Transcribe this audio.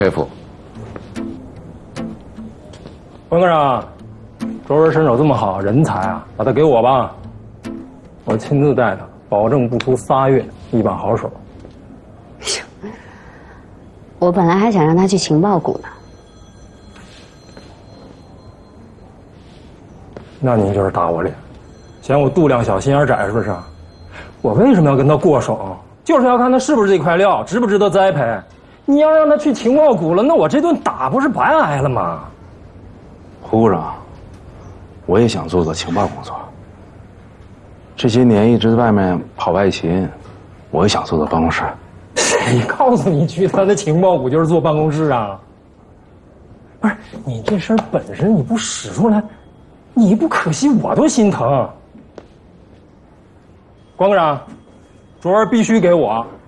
佩服。 关科长，卓文身手这么好，人才啊，把他给我吧，我亲自带他，保证不出3月一把好手。 我本来还想让他去情报股呢。 那您就是打我脸，嫌我度量小心眼窄是不是？我为什么要跟他过手？就是要看他是不是这块料，值不值得栽培。你要让他去情报股了，那我这顿打不是白挨了吗？ 胡部长，我也想做情报工作。这些年一直在外面跑外勤，我也想做办公室。 谁告诉你去他的情报股就是坐办公室啊？不是，你这身本事你不使出来，你不可惜我都心疼。关科长，卓儿必须给我